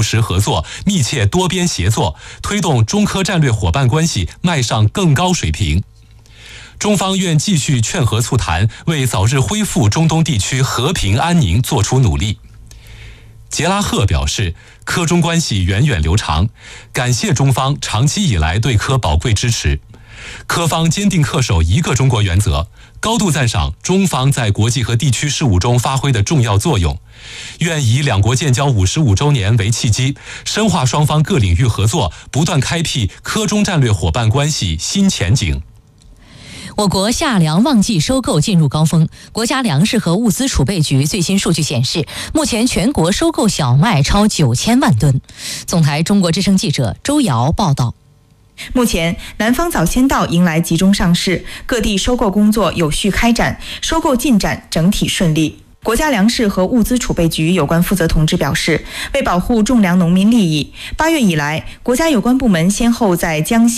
务实合作，密切多边协作，推动中科战略伙伴关系迈上更高水平。中方愿继续劝和促谈，为早日恢复中东地区和平安宁做出努力。杰拉赫表示，科中关系源远流长，感谢中方长期以来对科宝贵支持。科方坚定恪守一个中国原则，高度赞赏中方在国际和地区事务中发挥的重要作用，愿以两国建交55周年为契机，深化双方各领域合作，不断开辟科中战略伙伴关系新前景。 我国夏粮旺季收购进入高峰。国家粮食和物资储备局最新数据显示，目前全国收购小麦超9000万吨。总台中国之声记者周瑶报道。 目前，南方早先稻迎来集中上市，各地收购工作有序开展，收购进展整体顺利。国家粮食和物资储备局有关负责同志表示，为保护种粮农民利益，8月以来，国家有关部门先后在江西